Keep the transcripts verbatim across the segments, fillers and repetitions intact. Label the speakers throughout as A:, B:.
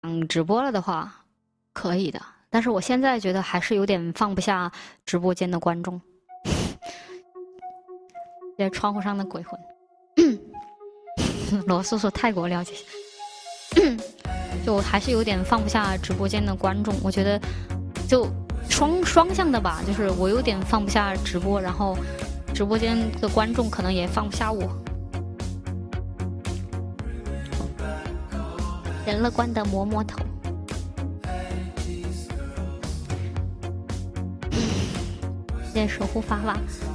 A: 嗯，直播了的话，可以的。但是我现在觉得还是有点放不下直播间的观众，在窗户上的鬼魂。罗叔说泰国了解，就还是有点放不下直播间的观众。我觉得就双双向的吧，就是我有点放不下直播，然后直播间的观众可能也放不下我。人乐观的摸摸头。谢谢守护发发。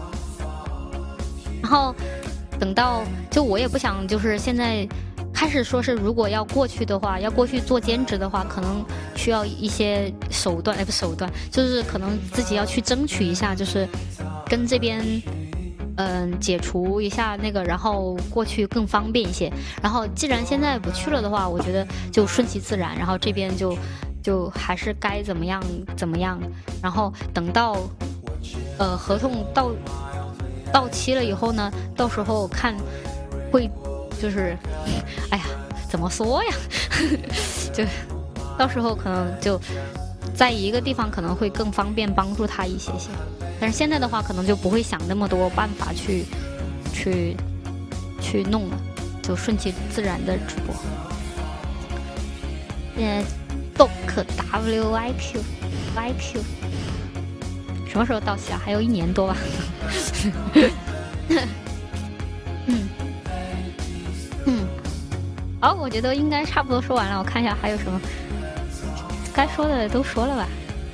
A: 然后等到就我也不想就是现在开始说是如果要过去的话，要过去做兼职的话，可能需要一些手段，哎不手段，就是可能自己要去争取一下，就是跟这边嗯、呃、解除一下那个，然后过去更方便一些。然后既然现在不去了的话，我觉得就顺其自然，然后这边就就还是该怎么样怎么样，然后等到呃合同到到期了以后呢，到时候看会就是哎呀怎么说呀就到时候可能就在一个地方可能会更方便帮助他一些些，但是现在的话可能就不会想那么多办法去去去弄了，就顺其自然的直播。呃 Doc W I Q Y Q 什么时候到期啊？还有一年多吧。嗯嗯，好，我觉得应该差不多说完了。我看一下还有什么该说的都说了吧。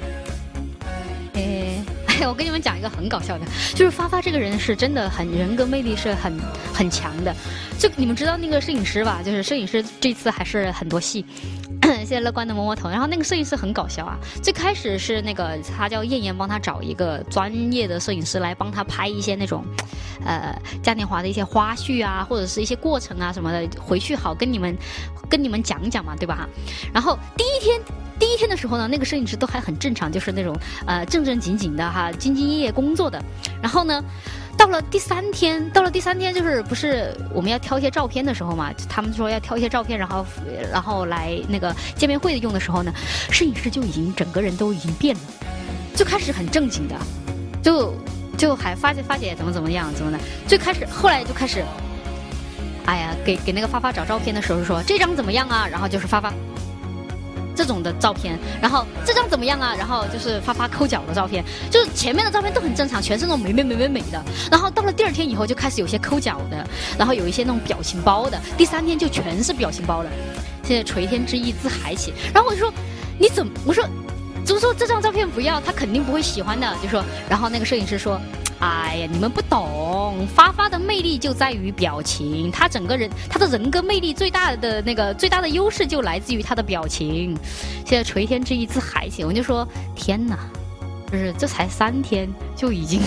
A: 诶，哎，我跟你们讲一个很搞笑的，就是发发这个人是真的很人格魅力是很很强的。就你们知道那个摄影师吧？就是摄影师这次还是很多戏。谢谢乐观的摸摸头。然后那个摄影师很搞笑啊，最开始是那个他叫燕燕帮他找一个专业的摄影师来帮他拍一些那种呃嘉年华的一些花絮啊，或者是一些过程啊什么的，回去好跟你们跟你们讲讲嘛，对吧？然后第一天第一天的时候呢，那个摄影师都还很正常，就是那种呃正正经经的哈，兢兢业业工作的。然后呢到了第三天，到了第三天就是不是我们要挑一些照片的时候嘛？他们说要挑一些照片，然后然后来那个见面会用的时候呢，摄影师就已经整个人都已经变了，就开始很正经的，就就还发姐发姐怎么怎么样怎么的。最开始后来就开始，哎呀，给给那个发发找照片的时候说这张怎么样啊？然后就是发发。这种的照片，然后这张怎么样啊？然后就是发发抠脚的照片，就是前面的照片都很正常，全是那种美美美美美的。然后到了第二天以后，就开始有些抠脚的，然后有一些那种表情包的。第三天就全是表情包了。现在垂天之意自海起。然后我就说你怎么？我说就说这张照片不要，他肯定不会喜欢的。就说，然后那个摄影师说。哎呀，你们不懂，发发的魅力就在于表情，他整个人他的人格魅力最大的那个最大的优势就来自于他的表情。现在垂天之意自海起，我就说天哪，就是这才三天就已经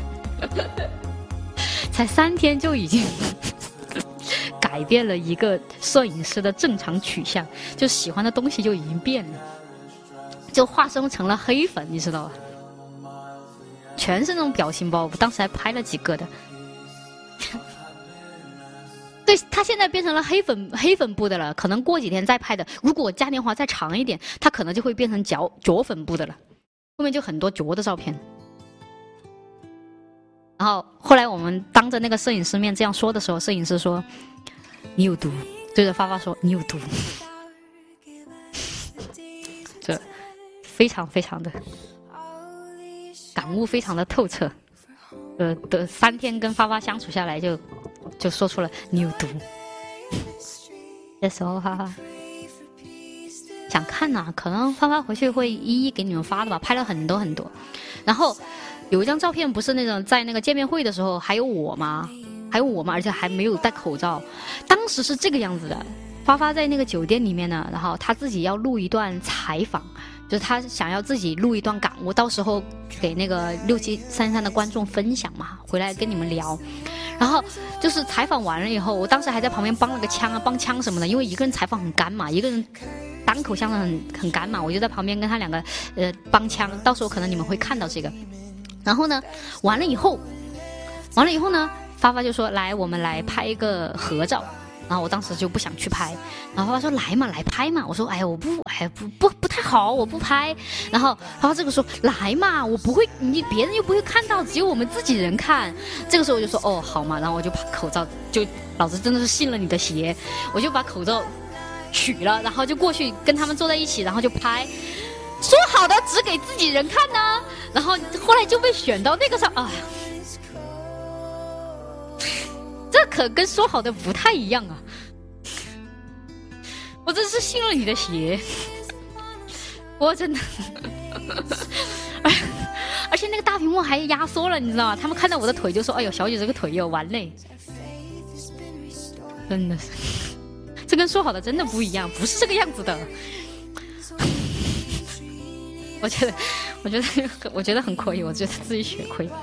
A: 才三天就已经改变了一个摄影师的正常取向，就喜欢的东西就已经变了，就化身成了黑粉，你知道吧？全是那种表情包，我当时还拍了几个的。对，他现在变成了黑粉黑粉部的了，可能过几天再拍的，如果嘉年华再长一点，他可能就会变成脚脚粉部的了，后面就很多脚的照片。然后后来我们当着那个摄影师面这样说的时候，摄影师说你有毒，对着发发说你有毒。这非常非常的感悟非常的透彻，呃，的三天跟发发相处下来就，就说出了你有毒。这时候发发想看呐、啊，可能发发回去会一一给你们发的吧，拍了很多很多。然后有一张照片不是那种在那个见面会的时候还有我吗？还有我吗？而且还没有戴口罩。当时是这个样子的，发发在那个酒店里面呢，然后他自己要录一段采访。就是他想要自己录一段感悟，到时候给那个六七三三的观众分享嘛，回来跟你们聊。然后就是采访完了以后，我当时还在旁边帮了个腔啊，帮腔什么的，因为一个人采访很干嘛，一个人单口相声很很干嘛，我就在旁边跟他两个呃帮腔，到时候可能你们会看到这个。然后呢，完了以后，完了以后呢，发发就说来，我们来拍一个合照。然然后我当时就不想去拍，然后发发说来嘛来拍嘛，我说哎呀我不哎不不不太好，我不拍。然后发发这个说来嘛，我不会，你别人又不会看到，只有我们自己人看。这个时候我就说哦好嘛，然后我就把口罩，就老子真的是信了你的邪，我就把口罩取了，然后就过去跟他们坐在一起，然后就拍。说好的只给自己人看呢，然后后来就被选到那个上，哎呀，这可跟说好的不太一样啊！我真是信了你的邪，我真的，而且那个大屏幕还压缩了，你知道吗？他们看到我的腿就说：“哎呦，小姐这个腿有完嘞！”真的是，这跟说好的真的不一样，不是这个样子的。我觉得，我觉得，我觉得很亏，我觉得自己血亏，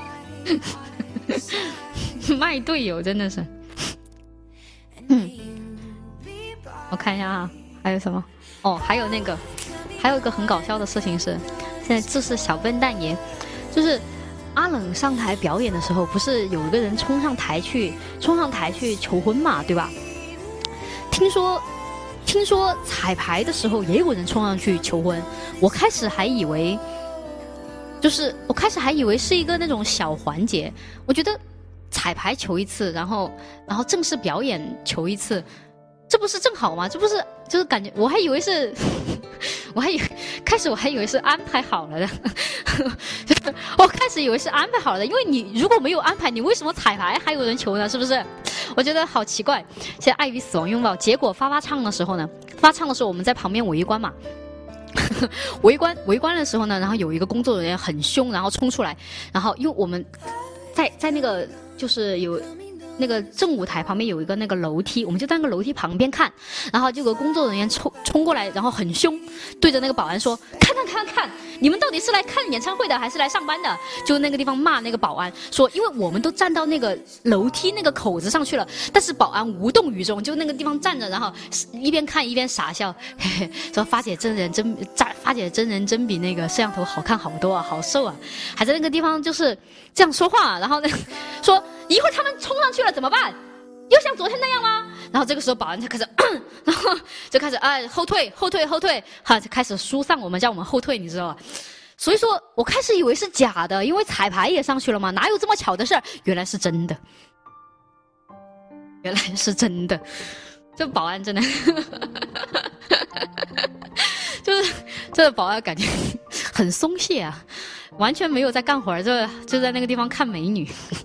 A: 卖队友真的是。嗯，我看一下啊，还有什么？哦，还有那个，还有一个很搞笑的事情是，现在这是小笨蛋爷，就是阿冷上台表演的时候，不是有一个人冲上台去，冲上台去求婚嘛，对吧？听说。听说彩排的时候也有人冲上去求婚，我开始还以为，就是我开始还以为是一个那种小环节。我觉得彩排求一次，然后然后正式表演求一次，这不是正好吗？这不是就是感觉我还以为是，我还以为开始我还以为是安排好了的，我开始以为是安排好了的，因为你如果没有安排，你为什么彩排还有人求呢？是不是？我觉得好奇怪。现在碍于死亡拥抱，结果发发唱的时候呢，发唱的时候我们在旁边围观嘛，围观围观的时候呢，然后有一个工作人员很凶，然后冲出来，然后因为我们在在那个就是有那个正舞台旁边有一个那个楼梯，我们就在那个楼梯旁边看，然后就有个工作人员冲冲过来，然后很凶，对着那个保安说：“看看看看，你们到底是来看演唱会的还是来上班的？”就那个地方骂那个保安说，因为我们都站到那个楼梯那个口子上去了，但是保安无动于衷，就那个地方站着，然后一边看一边傻笑，嘿嘿，说发姐真人真发姐真人真比那个摄像头好看好多啊，好瘦啊，还在那个地方就是这样说话，然后呢说一会儿他们冲上去了怎么办？又像昨天那样吗？然后这个时候保安就开始，然后就开始哎后退后退后退，哈就开始疏散我们，叫我们后退，你知道吧？所以说我开始以为是假的，因为彩排也上去了嘛，哪有这么巧的事儿？原来是真的，原来是真的。这保安真的，就是这个保安感觉很松懈啊，完全没有在干活，就就在那个地方看美女。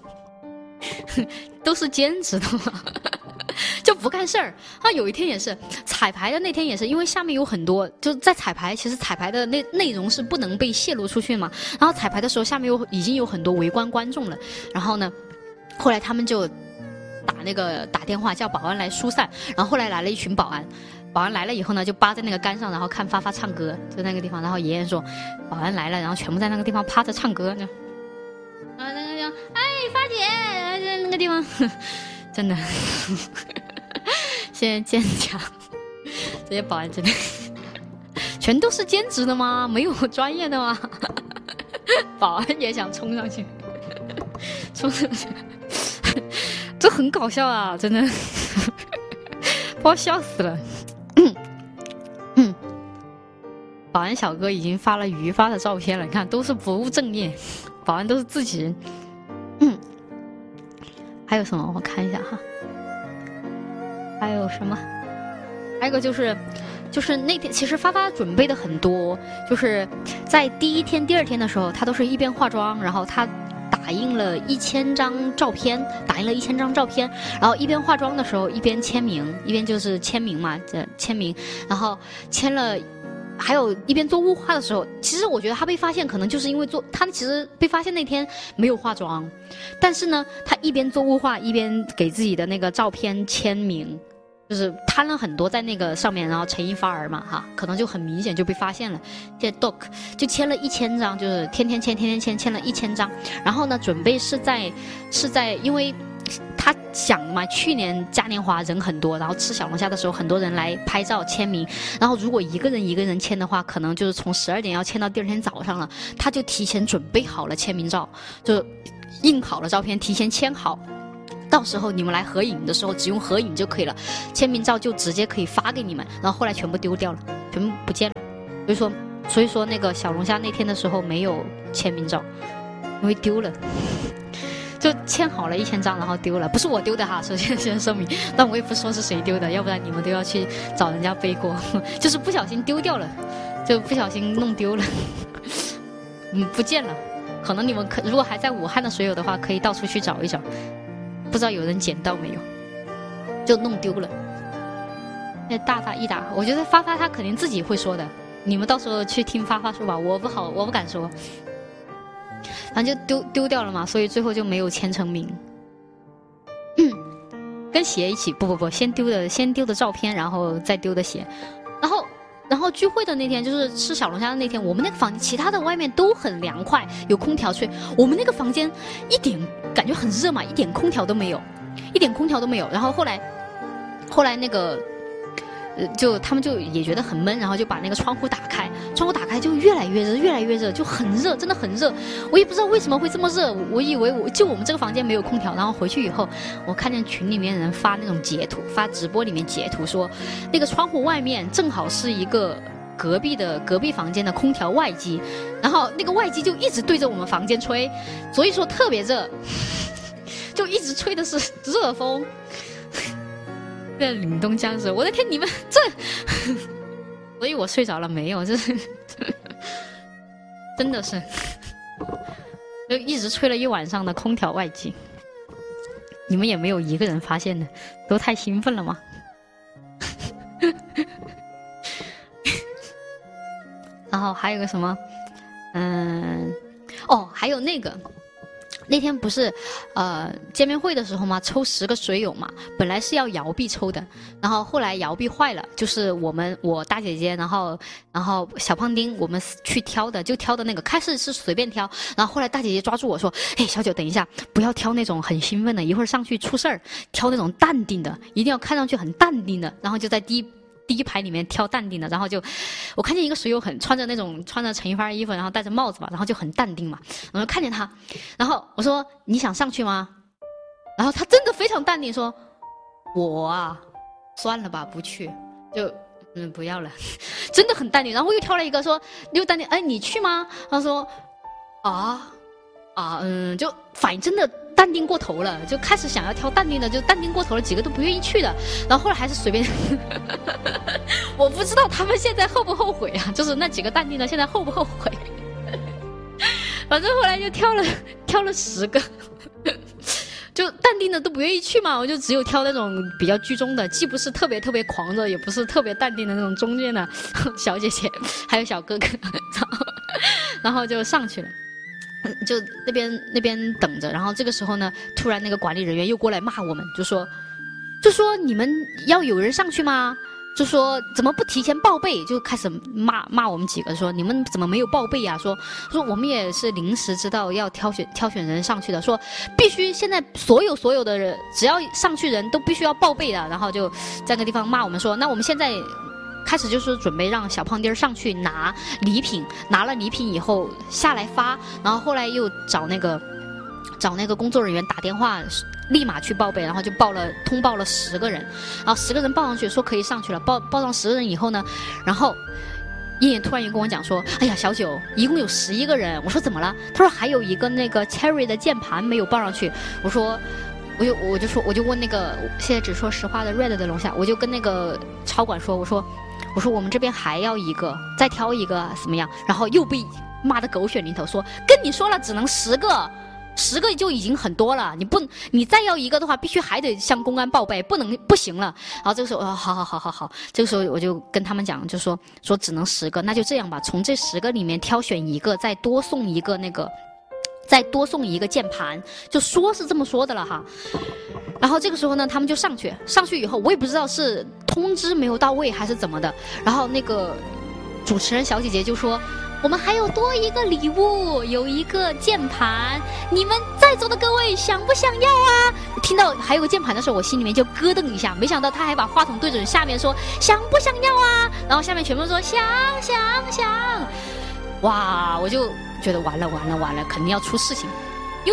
A: 都是兼职的嘛，就不干事儿。他有一天也是彩排的那天也是，因为下面有很多就在彩排，其实彩排的内内容是不能被泄露出去嘛。然后彩排的时候下面有已经有很多围观观众了，然后呢，后来他们就打那个打电话叫保安来疏散，然后后来来了一群保安。保安来了以后呢，就扒在那个杆上，然后看发发唱歌，就那个地方。然后爷爷说，保安来了，然后全部在那个地方趴着唱歌呢。啊，那个地方，哎，发姐，在那个地方，真的，现在坚强，这些保安真的，全都是兼职的吗？没有专业的吗？保安也想冲上去，冲上去，这很搞笑啊，真的，把我笑死了。嗯，保安小哥已经发了鱼发的照片了，你看都是不务正业，保安都是自己人。嗯，还有什么？我看一下哈，还有什么？还有一个就是，就是那天其实发发准备的很多，就是在第一天、第二天的时候，他都是一边化妆，然后他打印了一千张照片，打印了一千张照片，然后一边化妆的时候一边签名，一边就是签名嘛，这签名，然后签了。还有一边做雾化的时候，其实我觉得他被发现可能就是因为做他其实被发现那天没有化妆，但是呢他一边做雾化一边给自己的那个照片签名，就是摊了很多在那个上面，然后陈一发儿嘛哈，可能就很明显就被发现了。这 doc 就签了一千张，就是天天签天天签签了一千张，然后呢准备是在是在因为。他想嘛，去年嘉年华人很多，然后吃小龙虾的时候很多人来拍照签名，然后如果一个人一个人签的话，可能就是从十二点要签到第二天早上了，他就提前准备好了签名照，就印好了照片，提前签好， 到时候你们来合影的时候只用合影就可以了，签名照就直接可以发给你们。然后后来全部丢掉了，全部不见了。所以说所以说那个小龙虾那天的时候没有签名照，因为丢了，就签好了一千张然后丢了，不是我丢的哈，首先先声明，但我也不说是谁丢的，要不然你们都要去找人家背锅，就是不小心丢掉了，就不小心弄丢了，嗯，不见了。可能你们可如果还在武汉的水友的话，可以到处去找一找，不知道有人捡到没有，就弄丢了。那大大一打，我觉得发发他肯定自己会说的，你们到时候去听发发说吧，我不好，我不敢说。反正就丢丢掉了嘛，所以最后就没有签成名。跟鞋一起，不不不，先丢的先丢的照片，然后再丢的鞋，然后。然后聚会的那天，就是吃小龙虾的那天，我们那个房间其他的外面都很凉快，有空调吹，我们那个房间一点感觉很热嘛，一点空调都没有，一点空调都没有。然后后来，后来那个，呃，就他们就也觉得很闷，然后就把那个窗户打开，窗户打开就越来越热，越来越热，就很热，真的很热。我也不知道为什么会这么热，我以为我就我们这个房间没有空调。然后回去以后，我看见群里面人发那种截图，发直播里面截图说，那个窗户外面正好是一个隔壁的隔壁房间的空调外机，然后那个外机就一直对着我们房间吹，所以说特别热，就一直吹的是热风。那凛冬将至，我的天，你们这，所以我睡着了没有？这是真的是，就一直吹了一晚上的空调外机，你们也没有一个人发现的，都太兴奋了吗？然后还有个什么，嗯，哦，还有那个。那天不是，呃，见面会的时候嘛，抽十个水友嘛，本来是要摇臂抽的，然后后来摇臂坏了，就是我们我大姐姐，然后然后小胖丁我们去挑的，就挑的那个，开始是随便挑，然后后来大姐姐抓住我说，哎，小九等一下，不要挑那种很兴奋的，一会儿上去出事儿，挑那种淡定的，一定要看上去很淡定的，然后就在第一。第一排里面挑淡定的，然后就我看见一个水友很穿着那种穿着陈一发衣服，然后戴着帽子嘛，然后就很淡定嘛，我就看见他，然后我说你想上去吗？然后他真的非常淡定说，我啊，算了吧，不去，就嗯不要了，真的很淡定。然后又挑了一个说又淡定，哎你去吗？他说啊啊嗯，就反应真的。淡定过头了，就开始想要挑淡定的，就淡定过头了，几个都不愿意去的。然后后来还是随便，我不知道他们现在后不后悔啊？就是那几个淡定的，现在后不后悔？反正后来就挑了挑了十个，就淡定的都不愿意去嘛，我就只有挑那种比较居中的，既不是特别特别狂热，也不是特别淡定的那种中间的小姐姐，还有小哥哥，然后然后就上去了。就那边那边等着，然后这个时候呢，突然那个管理人员又过来骂我们，就说，就说你们要有人上去吗？就说怎么不提前报备？就开始骂骂我们几个，说你们怎么没有报备啊？说说我们也是临时知道要挑选挑选人上去的，说必须现在所有所有的人只要上去人都必须要报备的，然后就在那个地方骂我们说，那我们现在。开始就是准备让小胖丁上去拿礼品，拿了礼品以后下来发，然后后来又找那个找那个工作人员打电话，立马去报备，然后就报了通报了十个人，然后十个人报上去说可以上去了，报报上十个人以后呢，然后燕燕突然又跟我讲说，哎呀小九一共有十一个人，我说怎么了？他说还有一个那个 Cherry 的键盘没有报上去，我说。我就我就说我就问那个现在只说实话的 Red 的龙虾，我就跟那个超管说，我说我说我们这边还要一个，再挑一个怎么样？然后又被骂得狗血淋头，说跟你说了只能十个，十个就已经很多了，你不你再要一个的话，必须还得向公安报备，不能不行了。然后这个时候，哦，好好好好好，这个时候我就跟他们讲，就说说只能十个，那就这样吧，从这十个里面挑选一个，再多送一个那个。再多送一个键盘，就说是这么说的了哈。然后这个时候呢，他们就上去，上去以后，我也不知道是通知没有到位还是怎么的。然后那个主持人小姐姐就说：“我们还有多一个礼物，有一个键盘，你们在座的各位想不想要啊？”听到还有个键盘的时候，我心里面就咯噔一下，没想到他还把话筒对准下面说：“想不想要啊？”然后下面全部说：“想想想。”哇，我就。觉得完了完了完了，肯定要出事情，因为都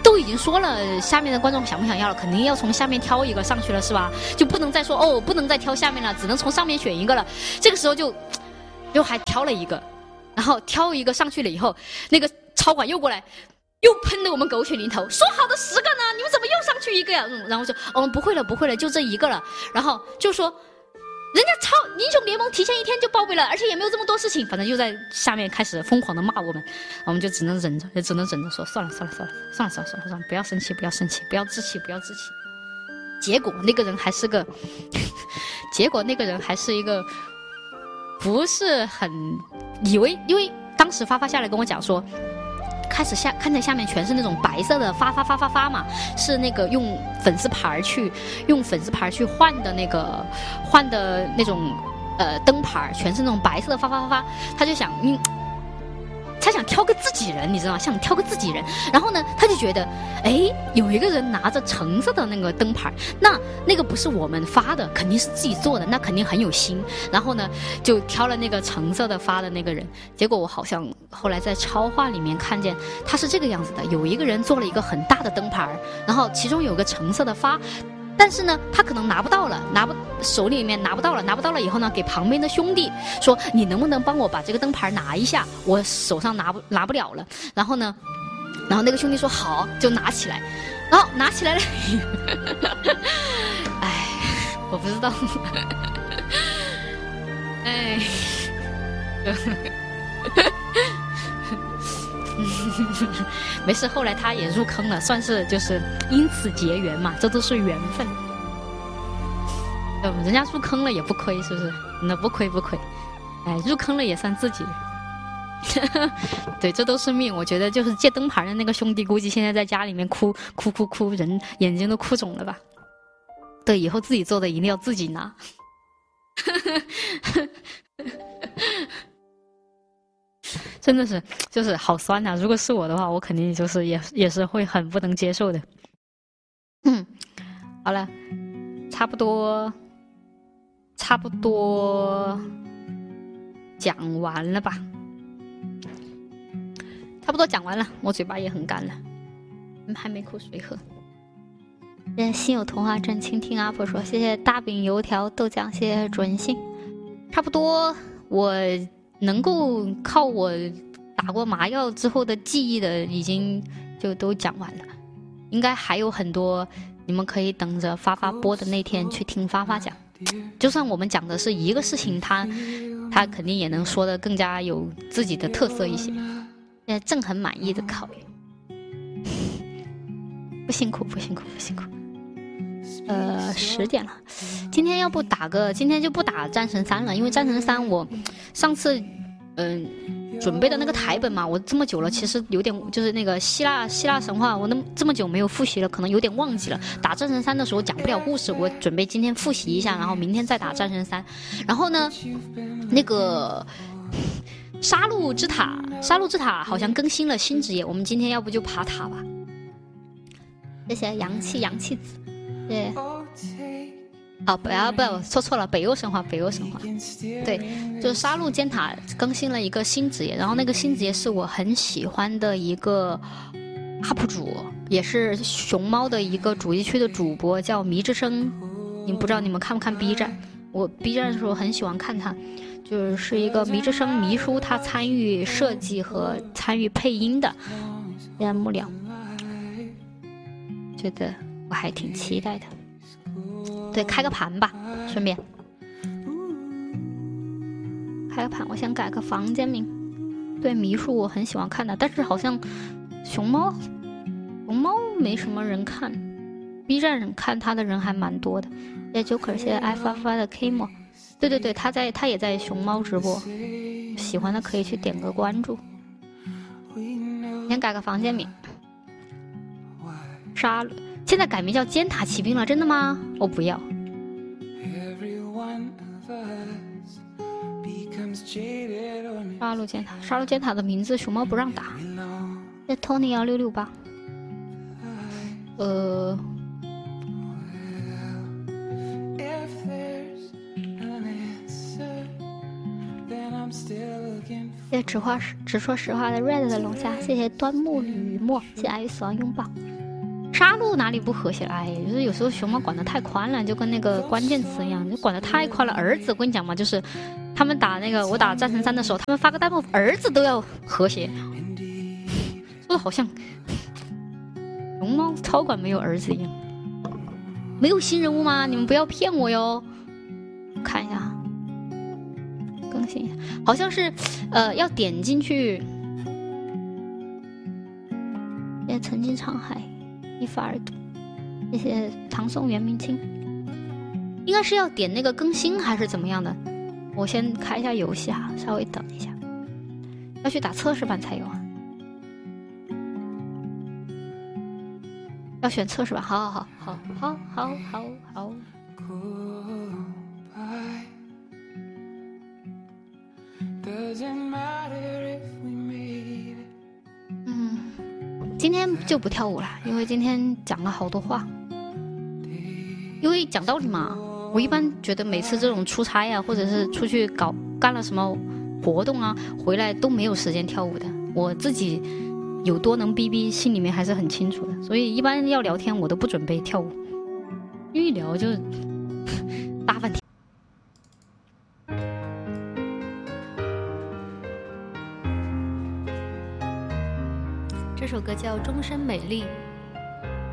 A: 都已经说了下面的观众想不想要了，肯定要从下面挑一个上去了是吧？就不能再说哦，不能再挑下面了，只能从上面选一个了。这个时候就又还挑了一个，然后挑一个上去了以后，那个超管又过来。又喷得我们狗血淋头，说好的十个呢？你们怎么又上去一个呀？嗯，然后说哦不会了不会了，就这一个了。然后就说人家超英雄联盟提前一天就报备了，而且也没有这么多事情，反正又在下面开始疯狂的骂我们，我们就只能忍着，也只能忍着说算了算了算了算了算了算了算了，不要生气不要生气不要置气不要置气。结果那个人还是个，结果那个人还是一个不是很以为，因为当时发发下来跟我讲说。开始下看见下面全是那种白色的发发发发发嘛，是那个用粉丝牌去用粉丝牌去换的那个换的那种呃灯牌，全是那种白色的发发发发，他就想嗯。他想挑个自己人，你知道吗？想挑个自己人，然后呢，他就觉得，哎，有一个人拿着橙色的那个灯牌，那那个不是我们发的，肯定是自己做的，那肯定很有心。然后呢，就挑了那个橙色的发的那个人。结果我好像后来在超话里面看见他是这个样子的，有一个人做了一个很大的灯牌，然后其中有个橙色的发。但是呢，他可能拿不到了，拿不手里面拿不到了，拿不到了以后呢，给旁边的兄弟说：“你能不能帮我把这个灯牌拿一下？我手上拿不拿不了了。”然后呢，然后那个兄弟说：“好，就拿起来。”然后拿起来了，哎，我不知道，哎。没事，后来他也入坑了，算是就是因此结缘嘛，这都是缘分。嗯，人家入坑了也不亏，是不是？那不亏不亏，哎，入坑了也算自己。对，这都是命。我觉得就是借灯牌的那个兄弟，估计现在在家里面哭哭哭哭，人眼睛都哭肿了吧？对，以后自己做的一定要自己拿。真的是，就是好酸呐、啊！如果是我的话，我肯定就是也也是会很不能接受的。嗯，好了，差不多，差不多讲完了吧？差不多讲完了，我嘴巴也很干了，还没口水喝。谢谢心有童话镇倾听阿婆说，谢谢大饼油条豆浆，谢谢准信。差不多我。能够靠我打过麻药之后的记忆的，已经就都讲完了，应该还有很多，你们可以等着发发播的那天去听发发讲。就算我们讲的是一个事情，他他肯定也能说的更加有自己的特色一些。现在正很满意的考虑，不辛苦不辛苦不辛苦。呃，十点了，今天要不打个，今天就不打战神三了，因为战神三我上次嗯、呃、准备的那个台本嘛，我这么久了，其实有点就是那个希腊希腊神话，我那这么久没有复习了，可能有点忘记了。打战神三的时候讲不了故事，我准备今天复习一下，然后明天再打战神三。然后呢，那个杀戮之塔，杀戮之塔好像更新了新职业，我们今天要不就爬塔吧。谢谢阳气阳气子。对，哦，不要不要，我说错了，北欧神话，北欧神话，对，就是杀戮尖塔更新了一个新职业，然后那个新职业是我很喜欢的一个 U P 主，也是熊猫的一个主题区的主播，叫迷之声。你不知道你们看不看 B 站？我 B 站的时候很喜欢看他，就是一个迷之声迷叔，他参与设计和参与配音的。谢幕僚，觉得。我还挺期待的，对，开个盘吧，顺便开个盘。我想改个房间名，对，迷术我很喜欢看的，但是好像熊猫熊猫没什么人看 ，B 站人看他的人还蛮多的。谢谢 Joker， 谢谢爱发发的 K 莫，对对对，他在他也在熊猫直播，喜欢的可以去点个关注。先改个房间名，杀了。现在改名叫尖塔骑兵了，真的吗？我不要。杀戮尖塔，杀戮尖塔的名字熊猫不让打。这 Tony 幺六六八。呃，谢谢只话只说实话的 Red 的龙虾，谢谢端木雨墨，谢谢爱与死亡拥抱。 杀戮哪里不和谐了？哎，就是有时候熊猫管得太宽了，就跟那个关键词一样，就管得太宽了。儿子，我跟你讲嘛，就是他们打那个我打战神三的时候，他们发个弹幕，儿子都要和谐，说的好像熊猫超管没有儿子一样。没有新人物吗？你们不要骗我哟！看一下，更新一下，好像是呃要点进去。也曾经沧海一发而独，谢谢唐宋元明清，应该是要点那个更新还是怎么样的？我先开一下游戏哈，稍微等一下，要去打测试版才有啊。要选测试版，好好好好好好好好。嗯，今天就不跳舞了，因为今天讲了好多话。因为讲道理嘛，我一般觉得每次这种出差啊，或者是出去搞干了什么活动啊，回来都没有时间跳舞的。我自己有多能逼逼，心里面还是很清楚的，所以一般要聊天我都不准备跳舞，因为一聊就大半天。这首歌叫《终身美丽》。